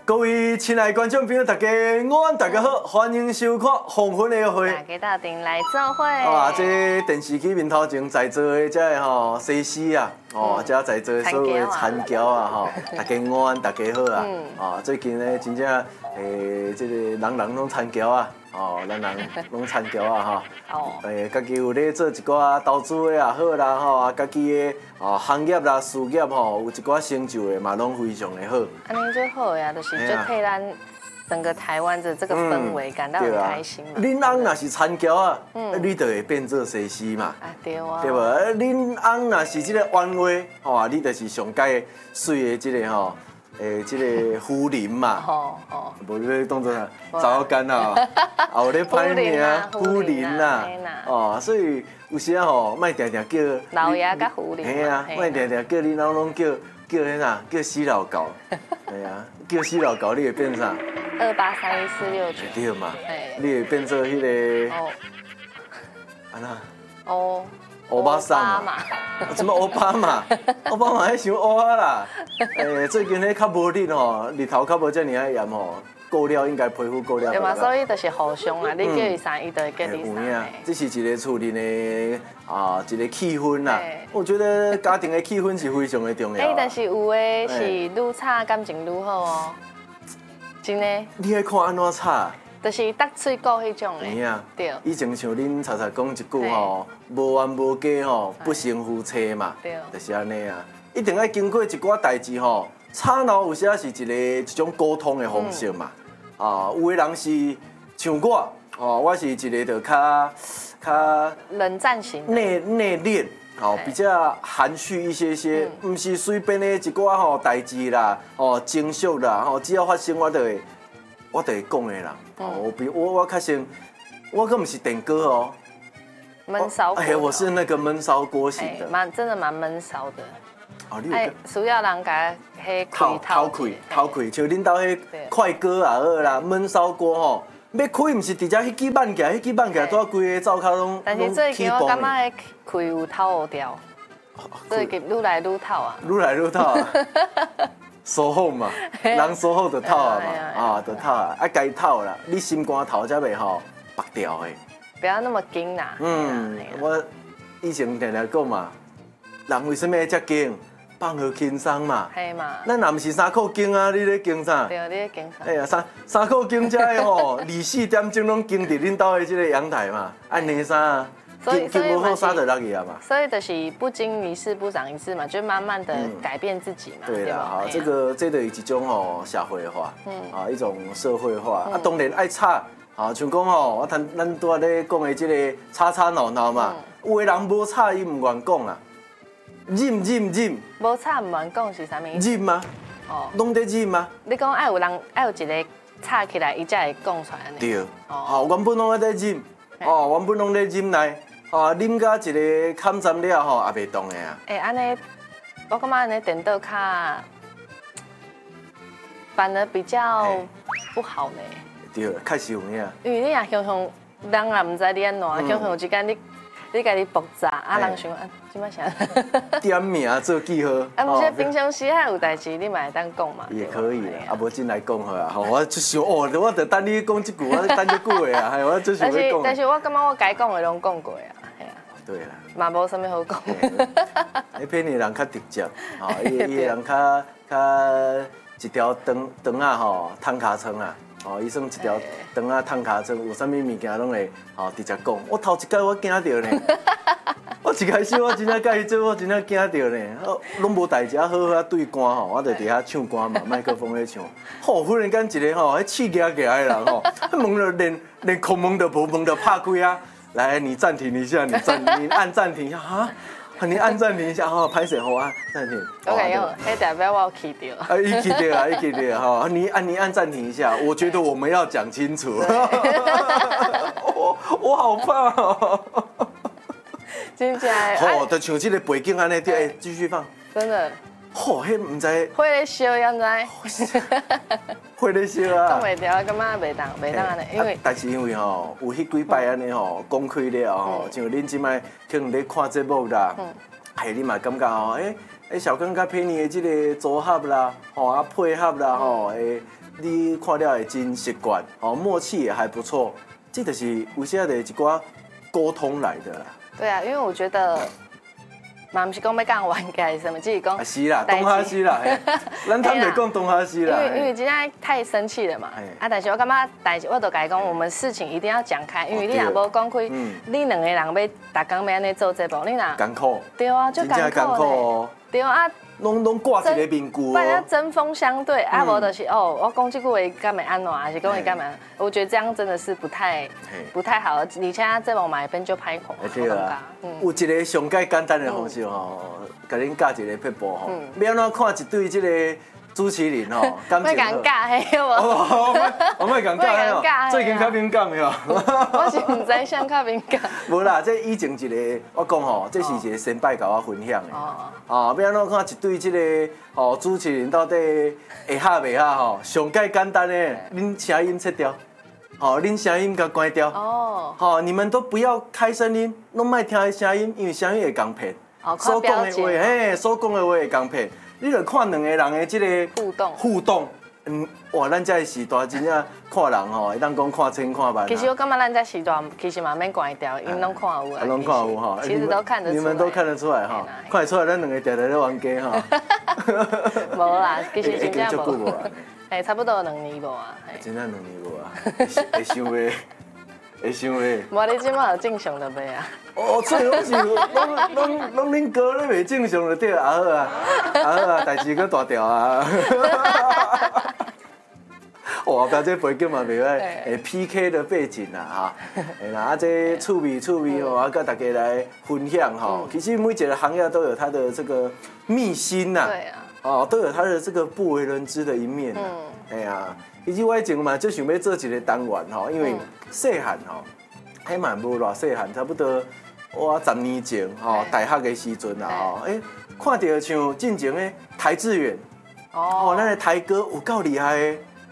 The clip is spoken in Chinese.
各位亲爱的观众朋友，大家午安，大家好，欢迎收看《黄昏的会》。 大家到顶来做会。 这电视机面头前在座的这个吼西施啊，这在座的所有的参交啊，大家午安，大家好啊。最近呢，真正这个人拢参交啊，人拢参交啊家己有咧做一寡投资的也好啦，家己的行业啦、事业有一寡成就的嘛，拢非常的好。 安尼最好呀，就是就替咱整个台湾的这个氛围感到很开心嘛。 恁翁若是参交啊，你就会变做西施嘛。 对啊。 对无？恁翁若是这个冤家，你就是上界水的这个这个夫人嘛。无你当作啥？查某干啊，有咧歹名夫人啦。所以有时莫定定叫老爷甲夫人。 嘿啊，莫定定叫恁翁拢叫迄啥？叫死老狗。系啊，叫死老狗，你会变啥 ？283146 对嘛？你会变做迄个安那？欧巴桑嘛？什么欧巴嘛？欧巴嘛，迄想乌啊啦！最近迄较无力日头较无遮尔啊炎过了应该皮肤过了。 对嘛，所以就是互相啊，你叫伊啥，伊就会叫你啥。 有影，这是一个厝里的一个气氛啦。我觉得家庭的气氛是非常的重要。 但是有的是愈差感情愈好哦，真的。 你爱看安怎差？ 就是搭喙骨迄种的。 有影。 对。 以前像恁常常讲一句无冤无家不成夫妻嘛。 对。 就是安尼啊，一定要经过一寡代志吵闹有时是一种沟通的方式嘛。有的人是像我是一个就较冷战型、 内敛，比较含蓄一些，唔是随便的一寡代志啦，情绪啦，只要发生我就会讲的人。我较像，我可不是电哥哦。 闷烧锅。 我是那个闷烧锅型的。 真的蛮闷烧的。需要人甲迄掏开，像恁兜迄快锅也好啦，焖烧锅要开毋是直接迄支挽起来，迄支挽起来拄规个灶骹拢。 但是最近我感觉迄开有透掉，最近愈来愈透啊。 愈来愈透啊。疏忽嘛，人疏忽就透啊嘛，就透啊，该透啦，你心肝头才袂白掉的。 不要那么紧啦。 我以前常常讲嘛，人为什么会遮紧？放好轻松嘛， 系嘛？ 咱若毋是3箍经啊，你咧经啥？ 对，你咧经啥？ 哎呀，3箍经遮的2、4点钟拢经伫恁兜的这个阳台嘛，按内衫啊，经无好衫就落去啊嘛。 所以就是不经一事不长一智嘛，就慢慢的改变自己嘛。 对啦，这就是一种社会化，一种社会化。当然爱吵，像讲我咱拄仔咧讲的这个吵闹闹嘛，有的人无吵伊唔愿讲啦。忍， 无吵唔愿讲是啥物？ 忍吗？拢在忍吗？ 你讲爱有人爱有一个吵起来，伊才会讲出来安尼。 对，原本拢在忍，原本拢在忍来，忍甲一个坎站了也袂动的啊。 安尼，我感觉安尼电脑反而比较不好呢。 对，确实有影。 因为你若常常人也唔知你安怎，常常有一天你家己爆炸，人想即摆啥？ 点名做记号。 不是平常时还有代志，你嘛会当讲嘛？ 也可以啦，无真来讲好啊。我就想我就等你讲这句，我等这句话啊，我就想要讲。 但是我感觉我该讲的拢讲过啊，系啊。 对啦。 嘛无啥物好讲。 迄片的人较直接，伊人较一条肠啊摊尻川啊。伊算一条肠啊，烫骹针，有啥物物件拢会直接讲。我头一届我惊到呢，我一开始我真正甲伊做，我真正惊到呢。拢无代志，好对歌我就伫遐唱歌嘛，麦克风咧唱。忽然间一个迄气压起来的人门就连空门都无，门就拍开啊！来，你暂停一下，你按暂停一下哈。你按暂停一下，拍谁好啊？暂停。 OK，迄代表我有气到。 伊气到，你按暂停一下，我觉得我们要讲清楚。我好怕哦。 真正。 就像这个背景安尼，继续放。 真的。 迄唔知。 会咧烧，ยัง知？ 会咧烧啊。 讲袂掉，感觉袂当安尼，因为。 但是因为有迄几摆安尼讲开了像恁即摆可能咧看节目啦，你嘛感觉小刚甲佩妮的这个组合啦，啊配合啦，你看了会真习惯，默契也还不错。这就是有些的一寡沟通来的啦。 对啊，因为我觉得。嘛，不是讲要讲冤家什么，只是讲。 是啦，东哈西啦，咱坦白讲东哈西啦。 因为今天太生气了嘛，但是我感觉代志我都讲，我们事情一定要讲开，因为你若无讲开，你两个人要逐工要安尼做节目，你若艰苦。 对啊，就艰苦嘞。对啊。 拢挂一个面具哦。 不然针锋相对，无就是我讲这句话干嘛安怎，还是讲伊干嘛？我觉得这样真的是不太好，而且这部嘛本就歹看。 对啊，有一个上介简单的方式吼，甲恁教一个撇步吼，要安怎看一对这个朱麒麟吼，感情好。 尴尬嘿， 我莫尴尬哦，最近较敏感哟。 我是唔知啥较敏感。 无啦，这以前一个我讲吼，这是一个先辈甲我分享的。要安怎看一对这个朱麒麟到底会合袂合吼？上介简单的，恁声音切掉，恁声音甲关掉。你们都不要开声音，拢莫听声音，因为声音会共骗。 所讲的话，所讲的话会共骗。你著看两个人的这个互动，哇，咱这时代真正看人吼，会当讲看清看白。 其实我感觉咱这时代其实嘛免关掉，因拢看有啊。 拢看有哈， 其实都看得出来。 你们都看得出来哈，看得出来咱两个常常咧玩家哈。 无啦，其实真正无。差不多2年无啊。 真正2年无啊，会想袂。会想袂？ 无你即马有正常就袂啊。 所以拢是拢恁哥咧袂正常就对啊，好啊，代志搁大条啊。哇，表这背景嘛袂歹，PK 的背景啦哈，啦，这趣味吼，跟大家来分享哈。其实每一个行业都有它的这个秘辛呐， 对啊， 都有它的这个不为人知的一面呐。哎呀，其实我以前嘛就想要做一个单元吼，因为细汉吼，迄嘛无偌细汉，差不多我10年前吼，大学的时阵啊吼，看到像进前的台志远，咱的台哥有够厉害的。